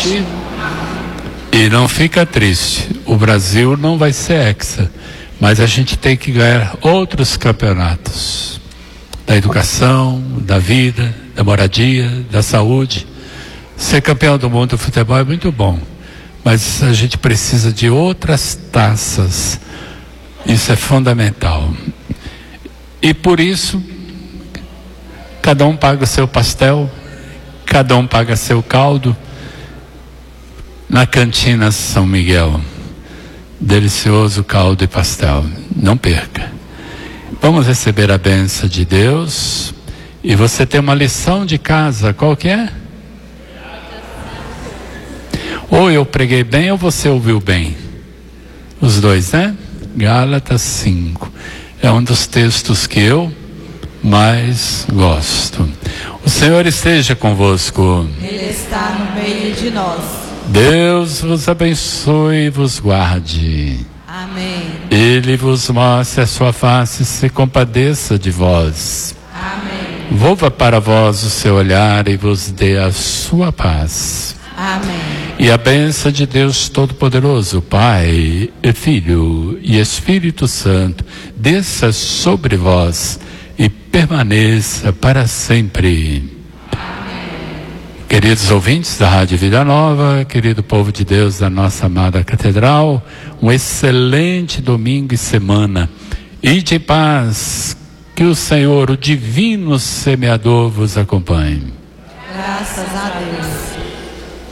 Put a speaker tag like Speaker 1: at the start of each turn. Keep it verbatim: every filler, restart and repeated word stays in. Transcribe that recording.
Speaker 1: forte. E não fica triste. O Brasil não vai ser hexa, mas a gente tem que ganhar outros campeonatos. Da educação, da vida, da moradia, da saúde. Ser campeão do mundo do futebol é muito bom, mas a gente precisa de outras taças. Isso é fundamental. E por isso, cada um paga o seu pastel, cada um paga seu caldo. Na cantina São Miguel, delicioso caldo e pastel, não perca. Vamos receber a bênção de Deus. E você tem uma lição de casa, qual que é? Ou eu preguei bem ou você ouviu bem. Os dois, né? Gálatas cinco. É um dos textos que eu mais gosto. O Senhor esteja convosco.
Speaker 2: Ele está no meio de nós.
Speaker 1: Deus vos abençoe e vos guarde.
Speaker 2: Amém.
Speaker 1: Ele vos mostre a sua face e se compadeça de vós.
Speaker 2: Amém.
Speaker 1: Volva para vós o seu olhar e vos dê a sua paz.
Speaker 2: Amém.
Speaker 1: E a bênção de Deus Todo-Poderoso, Pai, e Filho e Espírito Santo, desça sobre vós e permaneça para sempre. Queridos ouvintes da Rádio Vida Nova, querido povo de Deus da nossa amada Catedral, um excelente domingo e semana. Ide em paz, que o Senhor, o divino semeador, vos acompanhe.
Speaker 2: Graças a Deus.